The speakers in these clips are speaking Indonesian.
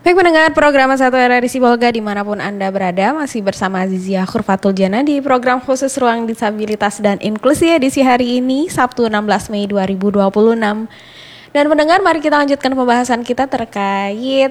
Baik pendengar program 1 RRI Sibolga dimanapun Anda berada, masih bersama Azizia Khurfatul Jana di program khusus Ruang Disabilitas dan Inklusi edisi hari ini, Sabtu 16 Mei 2026. Dan pendengar, mari kita lanjutkan pembahasan kita terkait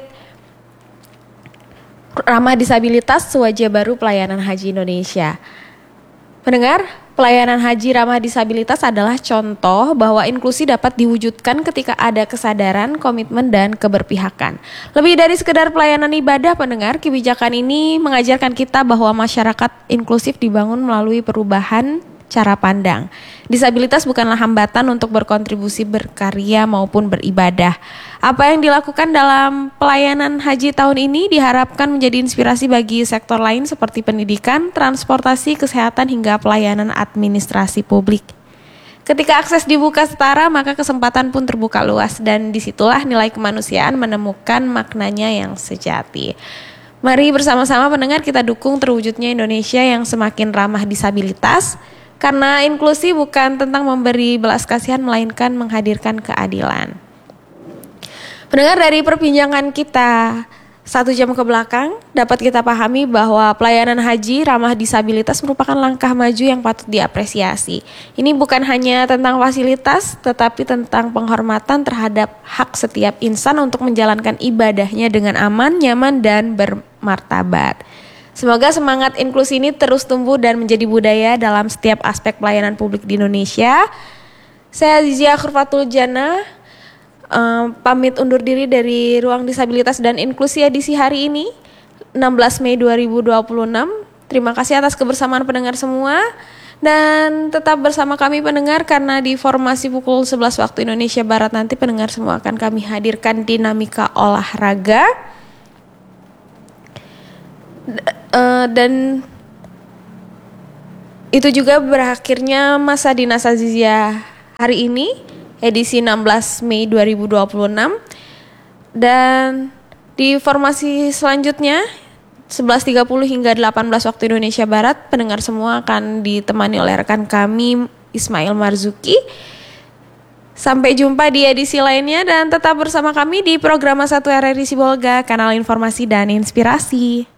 ramah disabilitas wajah baru pelayanan haji Indonesia. Pendengar, pelayanan haji ramah disabilitas adalah contoh bahwa inklusi dapat diwujudkan ketika ada kesadaran, komitmen, dan keberpihakan. Lebih dari sekedar pelayanan ibadah, pendengar, kebijakan ini mengajarkan kita bahwa masyarakat inklusif dibangun melalui perubahan cara pandang. Disabilitas bukanlah hambatan untuk berkontribusi berkarya maupun beribadah. Apa yang dilakukan dalam pelayanan haji tahun ini diharapkan menjadi inspirasi bagi sektor lain seperti pendidikan, transportasi, kesehatan, hingga pelayanan administrasi publik. Ketika akses dibuka setara, maka kesempatan pun terbuka luas, dan disitulah nilai kemanusiaan menemukan maknanya yang sejati. Mari bersama-sama pendengar kita dukung terwujudnya Indonesia yang semakin ramah disabilitas, karena inklusi bukan tentang memberi belas kasihan, melainkan menghadirkan keadilan. Pendengar, dari perbincangan kita 1 jam ke belakang, dapat kita pahami bahwa pelayanan haji ramah disabilitas merupakan langkah maju yang patut diapresiasi. Ini bukan hanya tentang fasilitas, tetapi tentang penghormatan terhadap hak setiap insan untuk menjalankan ibadahnya dengan aman, nyaman, dan bermartabat. Semoga semangat inklusi ini terus tumbuh dan menjadi budaya dalam setiap aspek pelayanan publik di Indonesia. Saya Azizia Khurfatul Jana, pamit undur diri dari Ruang Disabilitas dan Inklusi edisi hari ini, 16 Mei 2026. Terima kasih atas kebersamaan pendengar semua. Dan tetap bersama kami pendengar, karena di formasi pukul 11 waktu Indonesia Barat nanti pendengar semua akan kami hadirkan dinamika olahraga. Dan itu juga berakhirnya masa dinas Azizia hari ini, edisi 16 Mei 2026. Dan di formasi selanjutnya 11.30 hingga 18 waktu Indonesia Barat, pendengar semua akan ditemani oleh rekan kami Ismail Marzuki. Sampai jumpa di edisi lainnya, dan tetap bersama kami di program 1 RRI Sibolga, kanal informasi dan inspirasi.